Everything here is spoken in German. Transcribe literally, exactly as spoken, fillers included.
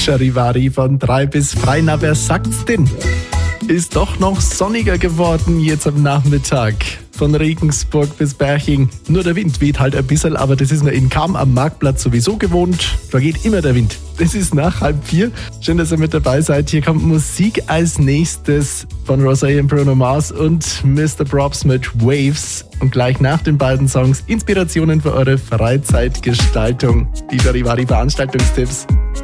Charivari von drei bis frei. Na, wer sagt's denn? Ist doch noch sonniger geworden jetzt am Nachmittag. Von Regensburg bis Berching. Nur der Wind weht halt ein bisschen, aber das ist man in Cham am Marktplatz sowieso gewohnt. Da geht immer der Wind. Das ist nach halb vier. Schön, dass ihr mit dabei seid. Hier kommt Musik als nächstes von Rosé und Bruno Mars und Mister Props mit Waves. Und gleich nach den beiden Songs Inspirationen für eure Freizeitgestaltung. Die Charivari Veranstaltungstipps.